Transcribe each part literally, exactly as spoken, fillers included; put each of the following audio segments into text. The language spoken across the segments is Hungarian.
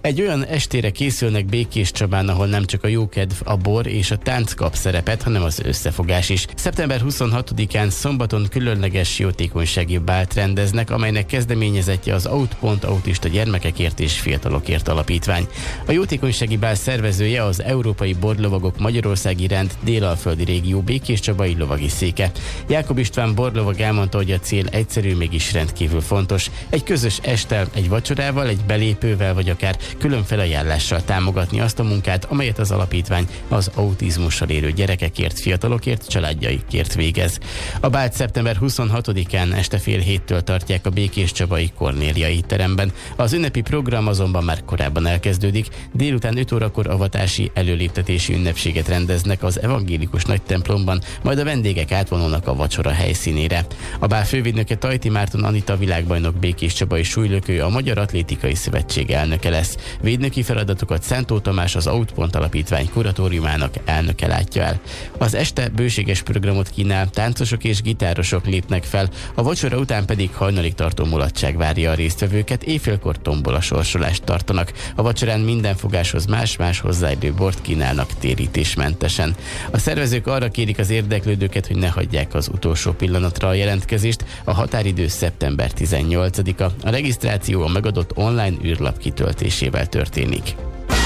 Egy olyan estére készülnek Békéscsabán, ahol nem csak a jókedv, a bor és a tánc kap szerepet, hanem az összefogás is. szeptember huszonhatodikán szombaton különleges jótékonysági bált rendeznek, amelynek kezdeményezettje az Outpont Autista Gyermekekért és Fiatalokért Alapítvány. A jótékonysági bál szervezője az Európai Borlovagok Magyarországi Rend délalföldi régió békéscsabai lovagi széke. Jákob István borlovag elmondta, hogy a cél egyszerű, mégis rendkívül fontos. Egy közös esttel, egy vacsorával, egy belépővel vagy akár külön felajánlással támogatni azt a munkát, amelyet az alapítvány az autizmussal élő gyerekekért, fiatalokért, családjaikért végez. A bált szeptember huszonhatodikán este fél héttől tartják a békéscsabai Kornélia étteremben. Az ünnepi program azonban már korábban elkezdődik. Délután öt órakor avatási előléptetési ünnepséget rendeznek az evangélikus nagytemplomban, majd a vendégek átvonulnak a vacsora helyszínére. A bál fővédnöke Tajti Márton Anita világbajnok békéscsabai súlylökő, a Magyar Atlétikai Szövetség elnöke lesz. Védnöki feladatokat Szántó Tamás, az Outpont Alapítvány kuratóriumának elnöke látja el. Az este bőséges programot kínál, táncosok és gitárosok lépnek fel, a vacsora után pedig hajnalig tartó mulatság várja a résztvevőket, éjfélkor tombola sorsolást tartanak. A vacsorán minden fogáshoz más-más hozzáillő bort kínálnak térítésmentesen. A szervezők arra kérik az érdeklődőket, hogy ne hagyják az utolsó pillanatra a jelentkezést. A határidő szeptember tizennyolcadika. A regisztráció a megadott online űrlap kitöltésével történik.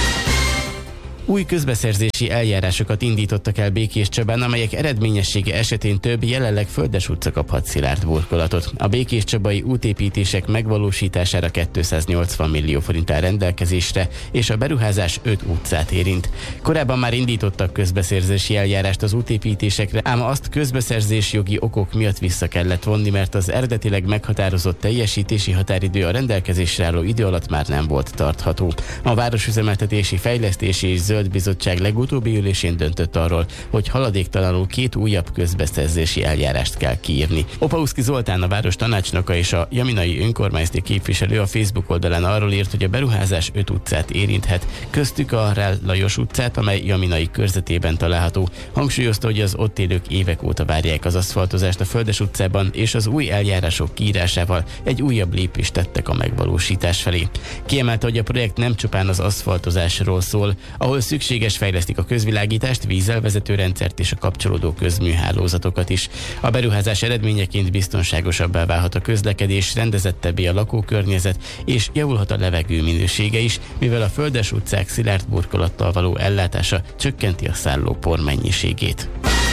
Új közbeszerzési eljárásokat indítottak el Békéscsabán, amelyek eredményessége esetén több, jelenleg Földes utca kaphat szilárd burkolatot. A békéscsabai útépítések megvalósítására kétszáznyolcvan millió forint áll rendelkezésre, és a beruházás öt utcát érint. Korábban már indítottak közbeszerzési eljárást az útépítésekre, ám azt közbeszerzés jogi okok miatt vissza kellett vonni, mert az eredetileg meghatározott teljesítési határidő a rendelkezésre álló idő alatt már nem volt tartható. A Városüzemeltetési Fejlesztési és Zöld Bizottság legutóbbi ülésén döntött arról, hogy haladéktalanul két újabb közbeszerzési eljárást kell kiírni. Opauszki Zoltán, a város tanácsnoka és a jaminai önkormányzati képviselő a Facebook oldalán arról írt, hogy a beruházás öt utcát érinthet, köztük a Rell Lajos utcát, amely jaminai körzetében található. Hangsúlyozta, hogy az ott élők évek óta várják az aszfaltozást a Földes utcában, és az új eljárások kiírásával egy újabb lépést tettek a megvalósítás felé. Kiemelte, hogy a projekt nem csupán az aszfaltozásról szól, ahol szükséges, fejlesztik a közvilágítást, vízelvezetőrendszert és a kapcsolódó közműhálózatokat is. A beruházás eredményeként biztonságosabbá válhat a közlekedés, rendezettebbé a lakókörnyezet, és javulhat a levegő minősége is, mivel a Földes utcák szilárd burkolattal való ellátása csökkenti a szállópor mennyiségét.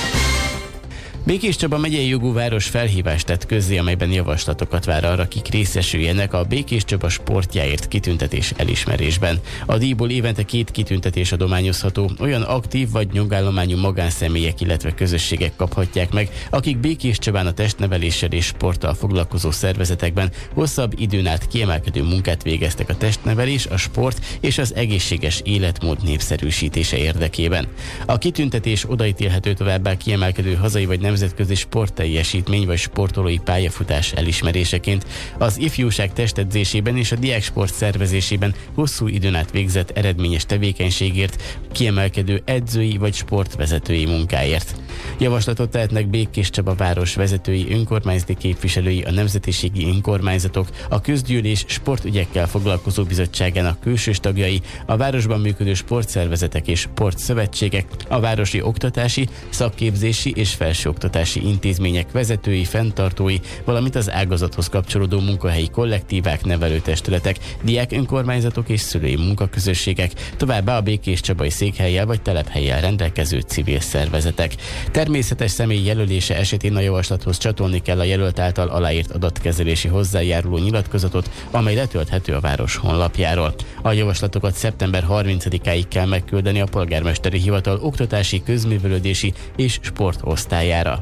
Békéscsaba megyei jogú város felhívást tett közzé, amelyben javaslatokat vár arra, kik részesüljenek a Békéscsaba sportjáért kitüntetés elismerésben. A díjból évente két kitüntetés adományozható, olyan aktív vagy nyugállományú magánszemélyek, illetve közösségek kaphatják meg, akik Békéscsabán a testneveléssel és sporttal foglalkozó szervezetekben hosszabb időn át kiemelkedő munkát végeztek a testnevelés, a sport és az egészséges életmód népszerűsítése érdekében. A kitüntetés odaítélhető továbbá kiemelkedő hazai vagy nemzetközi sportteljesítmény vagy sportolói pályafutás elismeréseként, az ifjúság testedzésében és a diáksport szervezésében hosszú időn át végzett eredményes tevékenységért, kiemelkedő edzői vagy sportvezetői munkáért. Javaslatot tehetnek Békéscsaba város vezetői, önkormányzati képviselői, a nemzetiségi önkormányzatok, a közgyűlés sportügyekkel foglalkozó bizottságának külsős tagjai, a városban működő sportszervezetek és sportszövetségek, a városi oktatási, szakképzési és felsőoktatási intézmények vezetői, fenntartói, valamint az ágazathoz kapcsolódó munkahelyi kollektívák, nevelőtestületek, diák önkormányzatok és szülői munkaközösségek, továbbá a békéscsabai székhellyel vagy telephellyel rendelkező civil szervezetek. Természetes személy jelölése esetén a javaslathoz csatolni kell a jelölt által aláírt adatkezelési hozzájáruló nyilatkozatot, amely letölthető a város honlapjáról. A javaslatokat szeptember harmincadikáig kell megküldeni a polgármesteri hivatal oktatási, közművelődési és sportosztályára.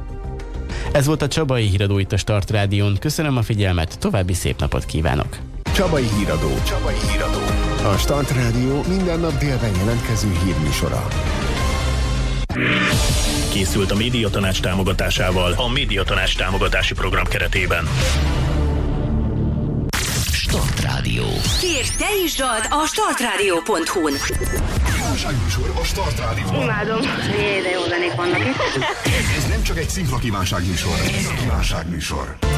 Ez volt a Csabai Híradó itt a Start Rádión. Köszönöm a figyelmet, további szép napot kívánok! Csabai Híradó. Csabai Híradó. A Start Rádió minden nap délben jelentkező hírműsora. Készült a Médiatanács támogatásával a Médiatanács támogatási program keretében. Start Rádió. Kérj, te is dalt a startradio pont hu-n. Kívánságműsor a Start Rádióban. Imádom. Jé, de jó zenék vannak itt. Ez nem csak egy szinkra kívánságműsor, ez a kívánságműsor.